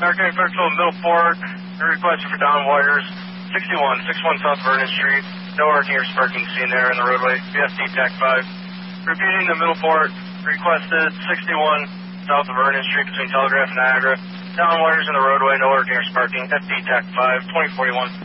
County Patrol, Middleport. You're requesting for down wires. 61 South Vernon Street. No working or sparking seen there in the roadway. BFD TAC 5. Repeating the Middleport. Requested 61 South of Vernon Street between Telegraph and Niagara. Down wires in the roadway. No working or sparking. FD TAC 5. 2041.